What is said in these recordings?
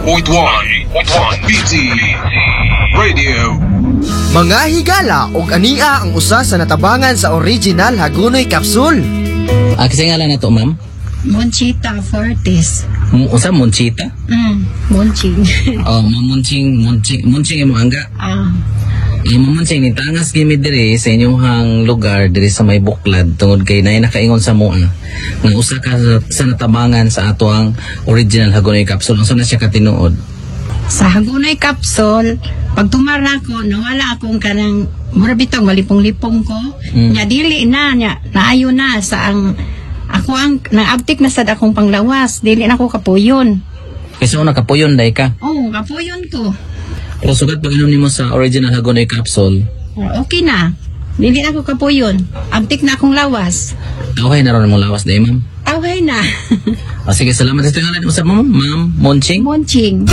98.1 BT Radio. Mga higala og ania ang usa sa natabangan sa original Hagonoy Capsule. Kasi nga lang na to, ma'am? Monchita Fortes. Usa Monchita? Monching. Oh, Monching imo angga. Mamunching ni tangas gimi diri sa inyong lugar diri sa may Buklad tungod kay nay nakaingon sa mua nga usa ka sa natabangan sa ato ang original Hagonoy Capsule. Unsa na siya katinuod? Sa Hagonoy Capsule, pag tumara ko, nawala akong kanang mura bitong malipong-lipong ko. Nya dili na nya naayo na sa ang ako ang naabtik na sad akong panglawas, dili na ako kapuyon. Kasi una kapuyon day ka. Oh, kapuyon ko. Pero sugat pag inom nimo sa original Hagonoy Capsule, Okay na. Dili na ako kapuyon. Abtik na akong lawas. okay na ron mong lawas day, ma'am. Okay na. Sige, salamat sa tingalan mo sa ma'am Monching. Monching.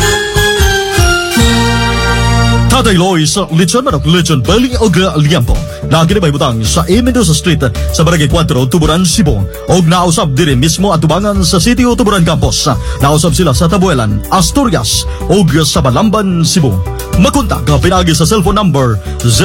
Tatay Loy sa Lechon Manok, Lechon Belly o Liampo. Na ginibay butang sa Mendoza Street sa Barangay 4, Tuburan, Cebu. Og nausab diri mismo at tubangan sa City o Tuburan Campus. Nausab sila sa Tabuelan, Asturias og sa Balamban, Cebu. Makontak ka pinagi sa cellphone number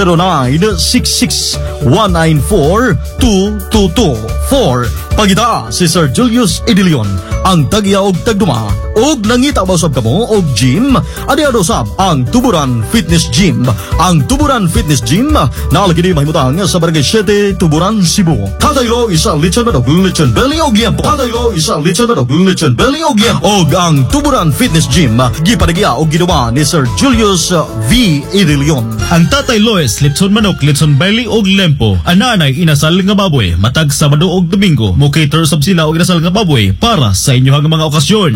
0966-194-2224. Pagita si Sir Julius Edilion, ang tagya og tagduma. Og nangita ba usab kamo og gym? Adi usab ang Tuburan Fitness Gym. Ang Tuburan Fitness Gym nalagi di mahimutang sa Barangay 7, Tuburan, Cebu. Tataylo isa Lechon Manok, Lechon Belly o Liampo. Tataylo isa Lechon Manok, Lechon Belly o Liampo. Og ang Tuburan Fitness Gym gipadagya og ginawa ni Sir Julius V. Edilion. Ang Tatay Lois, Lechon Manok, Lechon Belly og Lempo, ananay inasal nga baboy, matag Sabado og Domingo, mo cater sab sila og inasal nga baboy para sa inyong mga okasyon.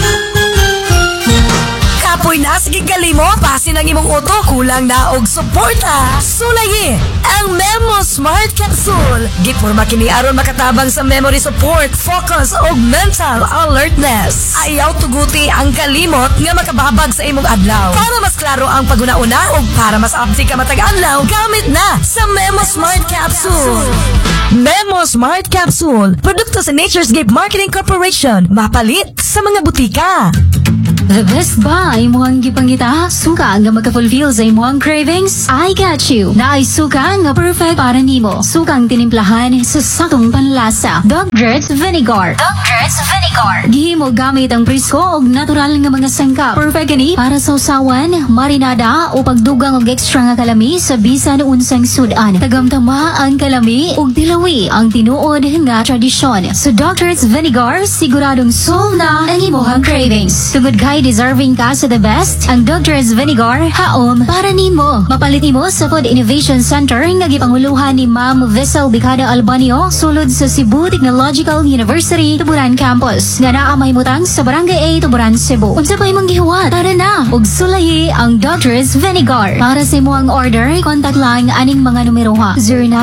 Kapoy na, sige galimo, pasin ang imong uto, kulang na og suporta. Sulayi, ang Memo Smart Capsule. Gipurma kini aron makatabang sa memory support, focus og mental alertness. Ayaw tuguti ang kalimot nga makababag sa imong adlaw. Para mas klaro ang paguna-una og para mas abdi ka matag adlaw, gamit na sa Memo Smart Capsule. Memo Smart Capsule, produkto sa Nature's Gift Marketing Corporation, mapalit sa mga butika. The best ba ay muhang gipangita? Suka nga magka-fulfill sa imuhang cravings? I got you! Na ay suka nga perfect para nimo. Sukang tinimplahan sa sakong panlasa. Dog-Dred's Vinegar. Dog-Dred's Vinegar. Gihimo gamit ang presko og natural nga mga sangkap. Perfect gani para sa usawan, marinada o pagdugang og extra nga kalami sa bisan unsang sudan. Tagamtama ang kalami ug dilawi ang tinuod nga tradisyon. Sa Dog-Dred's Vinegar, siguradong solve na ang imuhang cravings. Tungod kay deserving ka sa the best, ang Dog-Dred's Vinegar haom para nimo. Mapalit nimo sa Food Innovation Center nga gipanguluhan ni Ma'am Vessel Bicada Albanio sulod sa Cebu Technological University Tuburan Campus nga naa mahimutang sa Barangay 8 Tuburan, Cebu. Unsa pa imong gihuwat? Tara na ug sulayi ang Dog-Dred's Vinegar. Para sa imong order, contact lang aning mga numero ha: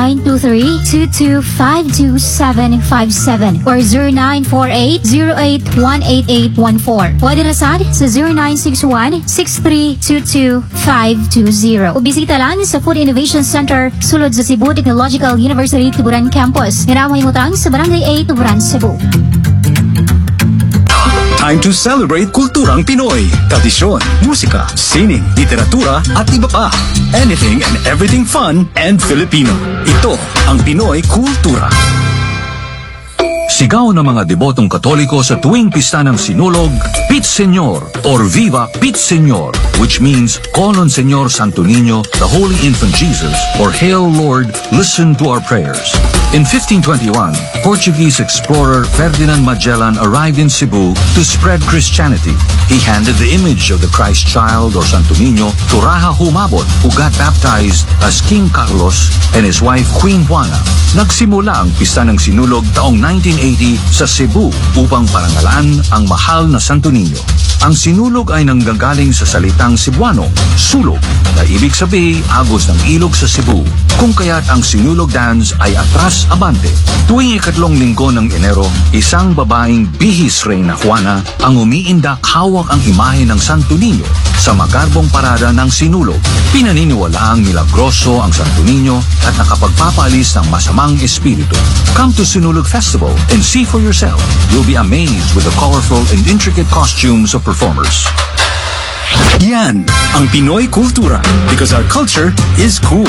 0923-2252-757 or 0948-08-18814. Pwede na sa 0961-6322-520 o bisita lang sa Food Innovation Center sulod sa Cebu Technological University Tuburan Campus. Ngaramay mutang sa Barangay 8 Tuburan, Cebu. Time to celebrate kulturang Pinoy. Tradisyon, musika, sining, literatura at iba pa. Anything and everything fun and Filipino. Ito ang Pinoy Kultura. Sigaw ng mga debotong Katoliko sa tuwing pista ng Sinulog, Pit Señor or Viva Pit Señor, which means Call on Señor Santo Niño, the Holy Infant Jesus, or Hail Lord, listen to our prayers. In 1521, Portuguese explorer Ferdinand Magellan arrived in Cebu to spread Christianity. He handed the image of the Christ child or Santo Niño to Raja Humabon, who got baptized as King Carlos and his wife Queen Juana. Nagsimula ang pista ng Sinulog taong 1980 sa Cebu upang parangalan ang mahal na Santo Niño. Ang sinulog ay nanggagaling sa salitang Cebuano, sulog, na ibig sabihin agos ng ilog sa Cebu. Kung kaya't ang sinulog dance ay atras abante. Tuwing ikatlong linggo ng Enero, isang babaeng bihis Reyna Juana ang umiindak hawak ang imahe ng Santo Niño. sa magarbong parada ng Sinulog. Pinaniniwalaang milagroso ang Santo Niño at nakapagpapalis ng masamang espiritu. Come to Sinulog Festival and see for yourself. You'll be amazed with the colorful and intricate costumes of performers. Yan ang Pinoy kultura, because our culture is cool.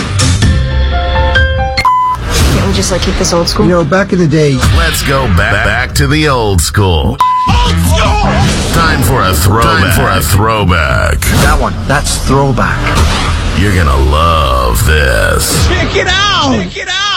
Can't we just keep this old school? You know, back in the day, Let's go back to the old school. Time for a throwback. that one, that's throwback. You're gonna love this. Check it out!